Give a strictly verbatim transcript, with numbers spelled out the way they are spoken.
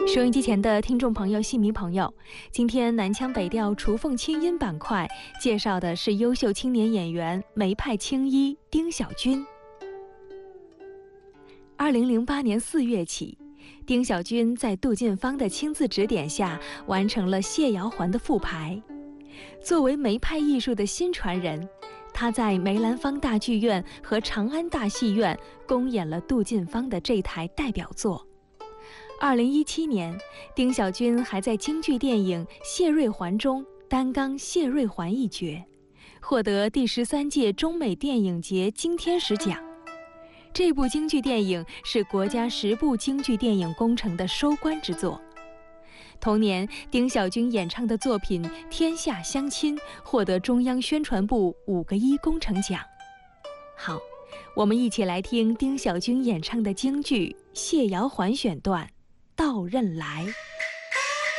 收音机前的听众朋友、戏迷朋友，今天南腔北调雏凤清音板块介绍的是优秀青年演员梅派青衣丁小军。二零零八年四月起，丁小军在杜近芳的亲自指点下，完成了谢瑶环的复排。作为梅派艺术的新传人，他在梅兰芳大剧院和长安大戏院公演了杜近芳的这台代表作。二零一七年，丁小军还在京剧电影《谢瑞环》中担纲谢瑞环一角，获得第十三届中美电影节金天使奖。这部京剧电影是国家十部京剧电影工程的收官之作。同年，丁小军演唱的作品《天下相亲》获得中央宣传部五个一工程奖。好，我们一起来听丁小军演唱的京剧《谢瑶环》选段《到任来》。